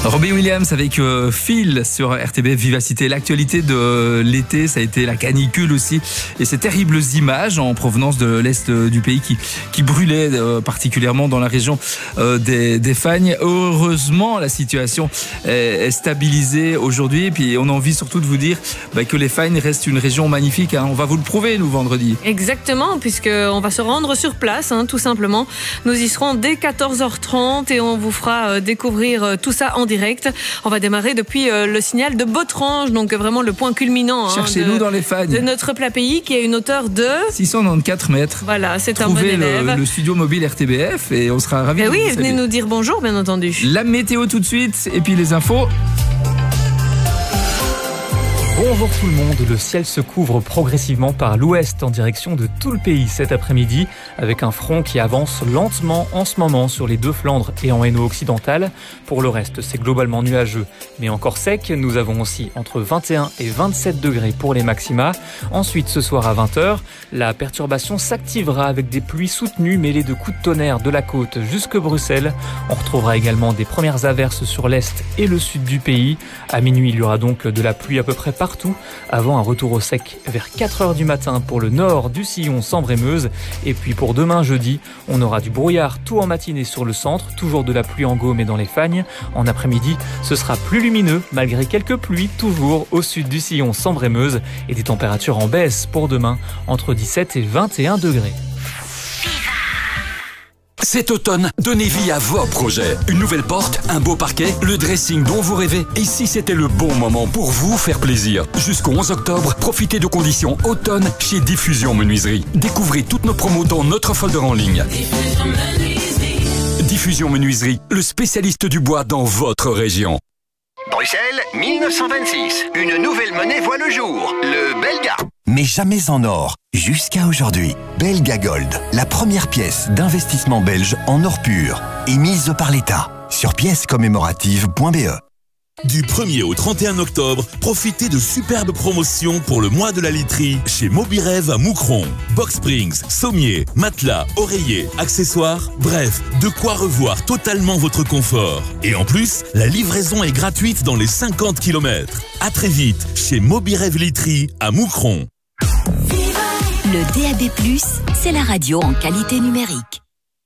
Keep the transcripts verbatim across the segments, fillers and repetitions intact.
Robbie Williams avec euh, Phil sur R T B F Vivacité. L'actualité de l'été, ça a été la canicule aussi. Et ces terribles images en provenance de l'Est du pays qui, qui brûlaient euh, particulièrement dans la région euh, des, des Fagnes. Heureusement, la situation est, est stabilisée aujourd'hui. Et puis, on a envie surtout de vous dire bah, que les Fagnes restent une région magnifique. Hein. On va vous le prouver, nous, vendredi. Exactement, puisqu'on va se rendre sur place, hein, tout simplement. Nous y serons dès quatorze heures trente et on vous fera euh, découvrir euh, tout ça en direct. On va démarrer depuis euh, le signal de Bottrange, donc euh, vraiment le point culminant hein, Cherchez-nous de, dans les Fagnes. de notre plat pays qui a une hauteur de six cent quatre-vingt-quatorze mètres. Voilà, c'est un bon Trouvez élève. le, le studio mobile R T B F et on sera ravis Et de oui, vous venez saluer. nous dire bonjour, bien entendu. La météo tout de suite et puis les infos. Bonjour tout le monde, le ciel se couvre progressivement par l'ouest en direction de tout le pays cet après-midi avec un front qui avance lentement en ce moment sur les deux Flandres et en Hainaut occidental. Pour le reste, c'est globalement nuageux mais encore sec. Nous avons aussi entre vingt et un et vingt-sept degrés pour les maxima. Ensuite, ce soir à vingt heures, la perturbation s'activera avec des pluies soutenues mêlées de coups de tonnerre de la côte jusque Bruxelles. On retrouvera également des premières averses sur l'est et le sud du pays. À minuit, il y aura donc de la pluie à peu près partout. Partout, avant un retour au sec vers quatre heures du matin pour le nord du sillon Sambre-et-Meuse. Et puis pour demain jeudi, on aura du brouillard tout en matinée sur le centre, toujours de la pluie en Gaume et dans les Fagnes. En après-midi, ce sera plus lumineux malgré quelques pluies toujours au sud du sillon Sambre-et-Meuse et des températures en baisse pour demain entre dix-sept et vingt et un degrés. Cet automne, donnez vie à vos projets. Une nouvelle porte, un beau parquet, le dressing dont vous rêvez. Et si c'était le bon moment pour vous faire plaisir? Jusqu'au onze octobre, profitez de conditions automne chez Diffusion Menuiserie. Découvrez toutes nos promos dans notre folder en ligne. Diffusion Menuiserie. Diffusion Menuiserie, le spécialiste du bois dans votre région. Bruxelles, mille neuf cent vingt-six. Une nouvelle monnaie voit le jour, le Belga. Mais jamais en or, jusqu'à aujourd'hui. Belga Gold, la première pièce d'investissement belge en or pur, émise par l'État. Sur pièces commémoratives point b e. Du premier au trente et un octobre, profitez de superbes promotions pour le mois de la literie chez Mobirev à Moucron. Box Springs, sommiers, matelas, oreillers, accessoires, bref, de quoi revoir totalement votre confort. Et en plus, la livraison est gratuite dans les cinquante kilomètres. À très vite chez Mobirev Literie à Moucron. Le D A B plus, c'est la radio en qualité numérique.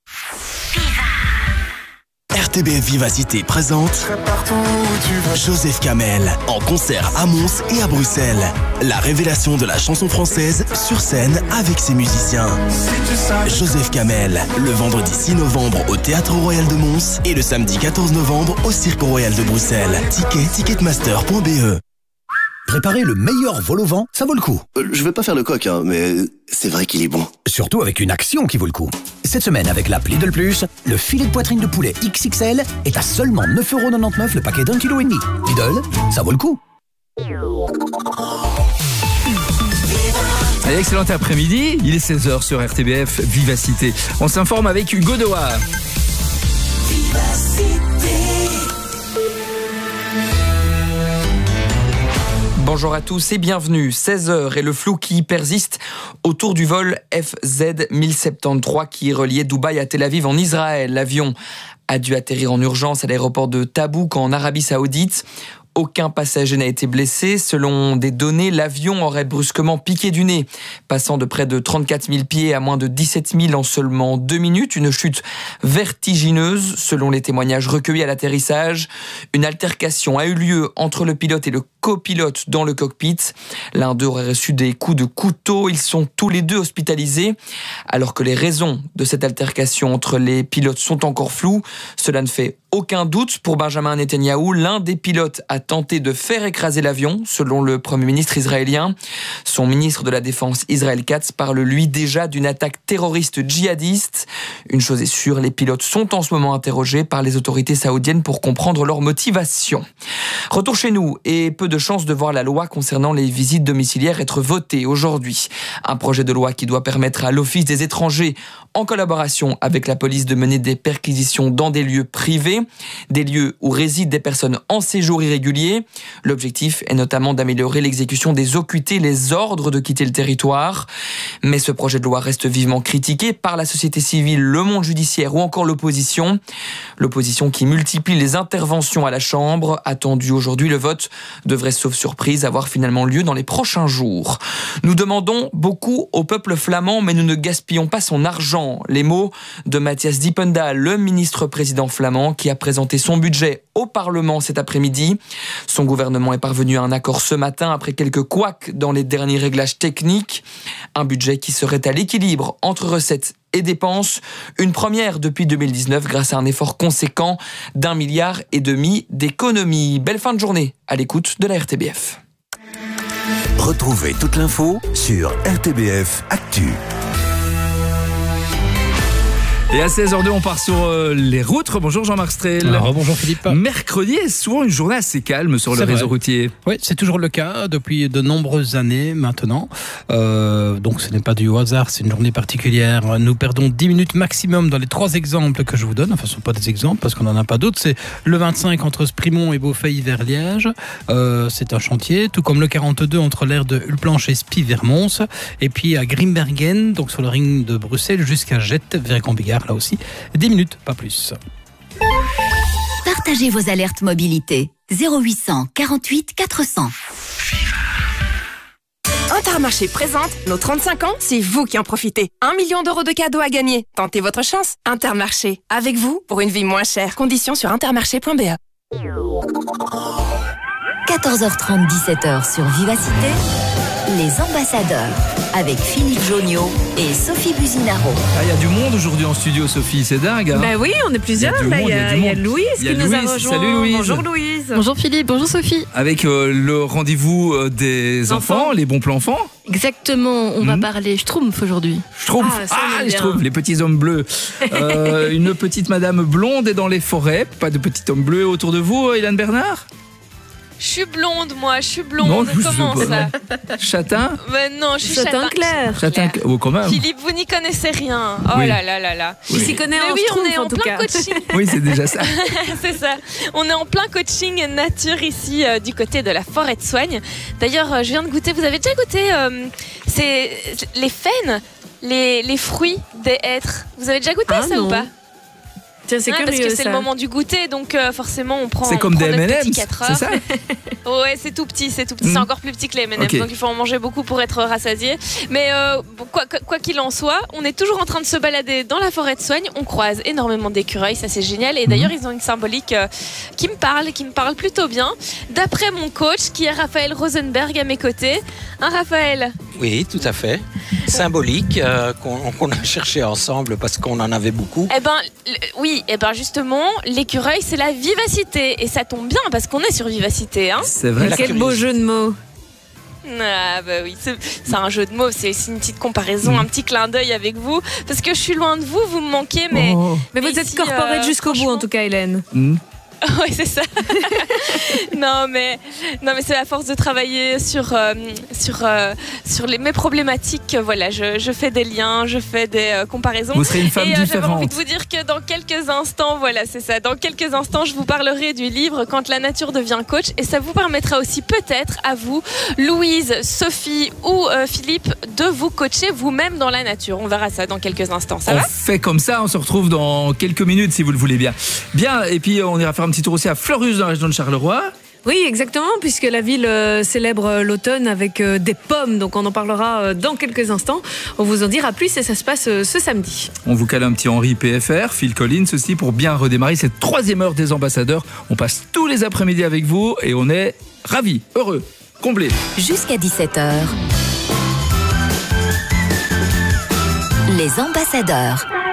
R T B F Vivacité présente Joseph Kamel en concert à Mons et à Bruxelles. La révélation de la chanson française sur scène avec ses musiciens. Joseph Kamel, le vendredi six novembre au Théâtre Royal de Mons et le samedi quatorze novembre au Cirque Royal de Bruxelles. Ticket ticketmaster point b e. Préparer le meilleur vol au vent, ça vaut le coup. Euh, je vais pas faire le coq, hein, mais c'est vrai qu'il est bon. Surtout avec une action qui vaut le coup. Cette semaine, avec l'app Lidl Plus, le filet de poitrine de poulet X X L est à seulement neuf euros quatre-vingt-dix-neuf le paquet d'un kilo et demi. Lidl, ça vaut le coup. Allez, excellent après-midi, il est seize heures sur R T B F Vivacité. On s'informe avec Hugo Doha. Bonjour à tous et bienvenue. seize heures et le flou qui persiste autour du vol F Z mille soixante-treize qui reliait Dubaï à Tel Aviv en Israël. L'avion a dû atterrir en urgence à l'aéroport de Tabouk en Arabie Saoudite. Aucun passager n'a été blessé. Selon des données, l'avion aurait brusquement piqué du nez, passant de près de trente-quatre mille pieds à moins de dix-sept mille en seulement deux minutes. Une chute vertigineuse, selon les témoignages recueillis à l'atterrissage. Une altercation a eu lieu entre le pilote et le copilote dans le cockpit. L'un d'eux aurait reçu des coups de couteau. Ils sont tous les deux hospitalisés. Alors que les raisons de cette altercation entre les pilotes sont encore floues, cela ne fait aucun doute pour Benjamin Netanyahou. L'un des pilotes a tenté de faire écraser l'avion, selon le Premier ministre israélien. Son ministre de la Défense, Israël Katz, parle lui déjà d'une attaque terroriste djihadiste. Une chose est sûre, les pilotes sont en ce moment interrogés par les autorités saoudiennes pour comprendre leur motivation. Retour chez nous et peu de chances de voir la loi concernant les visites domiciliaires être votée aujourd'hui. Un projet de loi qui doit permettre à l'Office des étrangers en collaboration avec la police, de mener des perquisitions dans des lieux privés, des lieux où résident des personnes en séjour irrégulier. L'objectif est notamment d'améliorer l'exécution des O Q T, les ordres de quitter le territoire. Mais ce projet de loi reste vivement critiqué par la société civile, le monde judiciaire ou encore l'opposition. L'opposition qui multiplie les interventions à la Chambre. Attendu aujourd'hui, le vote devrait, sauf surprise, avoir finalement lieu dans les prochains jours. Nous demandons beaucoup au peuple flamand, mais nous ne gaspillons pas son argent. Les mots de Matthias Diependaal, le ministre-président flamand, qui a présenté son budget au Parlement cet après-midi. Son gouvernement est parvenu à un accord ce matin après quelques couacs dans les derniers réglages techniques. Un budget qui serait à l'équilibre entre recettes et dépenses. Une première depuis deux mille dix-neuf grâce à un effort conséquent d'un milliard et demi d'économies. Belle fin de journée à l'écoute de la R T B F. Retrouvez toute l'info sur R T B F Actu. Et à seize heures deux, on part sur euh, les routes. Bonjour Jean-Marc Strel. Alors, bonjour Philippe. Mercredi est souvent une journée assez calme sur le c'est réseau vrai. routier. Oui, c'est toujours le cas depuis de nombreuses années maintenant. Euh, donc ce n'est pas du hasard, c'est une journée particulière. Nous perdons dix minutes maximum dans les trois exemples que je vous donne. Enfin, ce ne sont pas des exemples parce qu'on n'en a pas d'autres. C'est le vingt-cinq entre Sprimont et Beaufeuille vers Liège. Euh, c'est un chantier. Tout comme le quarante-deux entre l'aire de Hulplanche et Spie vers Mons. Et puis à Grimbergen, donc sur le ring de Bruxelles jusqu'à Jette vers Gambigard. Là aussi, dix minutes, pas plus. Partagez vos alertes mobilité. zéro huit cent quarante-huit quatre cents. Intermarché présente nos trente-cinq ans, c'est vous qui en profitez. Un million d'euros de cadeaux à gagner. Tentez votre chance. Intermarché, avec vous pour une vie moins chère. Conditions sur intermarché point b e. quatorze heures trente, dix-sept heures sur Vivacité. Les ambassadeurs avec Philippe Joniot et Sophie Buzinaro. Ah, il y a du monde aujourd'hui en studio, Sophie, c'est dingue. Hein. Ben oui, on est plusieurs. Il y a, Là, monde, il y a, il y a, il y a Louise il y a qui nous Louise. a rejoint. Salut Louise. Bonjour Louise. Bonjour Philippe, bonjour Sophie. Avec euh, le rendez-vous euh, des enfants, enfants, les bons plans enfants. Exactement, on mmh. va parler Schtroumpf aujourd'hui. Schtroumpf, ah, ah les Schtroumpf, les petits hommes bleus. euh, une petite madame blonde est dans les forêts, pas de petit homme bleu autour de vous, Hélène Bernard? Je suis blonde, moi, je suis blonde. Non, Comment ça? Châtain? Ben non, je suis châtain, châtain clair. Châtain clair. Oh, quand même. Philippe, vous n'y connaissez rien. Oh oui. là là là là. Oui. Il s'y connaît en oui, on est en, en tout plein cas. coaching. Oui, c'est déjà ça. C'est ça. On est en plein coaching nature ici euh, du côté de la forêt de Soigne. D'ailleurs, euh, je viens de goûter. Vous avez déjà goûté euh, c'est les faines, les, les fruits des hêtres. Vous avez déjà goûté ah, ça non. ou pas? Tiens, c'est ouais, curieux, parce que c'est ça. le moment du goûter, donc euh, forcément on prend. C'est comme on prend des M and M's, c'est ça? Ouais, c'est tout petit, c'est tout petit, mmh. c'est encore plus petit que les M and M's, okay. donc il faut en manger beaucoup pour être rassasié. Mais euh, quoi, quoi qu'il en soit, on est toujours en train de se balader dans la forêt de Soigne. On croise énormément d'écureuils, ça c'est génial. Et d'ailleurs, mmh. ils ont une symbolique euh, qui me parle, qui me parle plutôt bien. D'après mon coach, qui est Raphaël Rosenberg à mes côtés. Hein, Raphaël? Oui, tout à fait. Symbolique euh, qu'on, qu'on a cherché ensemble parce qu'on en avait beaucoup. Eh ben, oui, eh ben justement, l'écureuil, c'est la vivacité. Et ça tombe bien parce qu'on est sur Vivacité. Hein. C'est vrai. Mais quel beau jeu de mots. Ah bah oui, c'est, c'est un jeu de mots, c'est aussi une petite comparaison, mmh. un petit clin d'œil avec vous. Parce que je suis loin de vous, vous me manquez, mais... Oh. Mais vous ici, êtes corporate euh, jusqu'au bout en tout cas, Hélène. Mmh. Oui, c'est ça. non, mais, non, mais c'est à force de travailler sur, euh, sur, euh, sur les, mes problématiques. Voilà, je, je fais des liens, je fais des euh, comparaisons. Vous serez une femme Et euh, différente. j'avais envie de vous dire que dans quelques instants, voilà, c'est ça. Dans quelques instants, je vous parlerai du livre Quand la nature devient coach. Et ça vous permettra aussi peut-être à vous, Louise, Sophie ou euh, Philippe, de vous coacher vous-même dans la nature. On verra ça dans quelques instants. Ça on va ? fait comme ça, on se retrouve dans quelques minutes si vous le voulez bien. Bien, et puis on ira faire un petit tour aussi à Fleurus dans la région de Charleroi. Oui, exactement, puisque la ville euh, célèbre l'automne avec euh, des pommes, donc on en parlera euh, dans quelques instants. On vous en dira plus et ça se passe euh, ce samedi. On vous cale un petit Henri P F R, Phil Collins aussi, pour bien redémarrer cette troisième heure des ambassadeurs. On passe tous les après-midi avec vous et on est ravis, heureux, comblés. Jusqu'à dix-sept heures. Les ambassadeurs.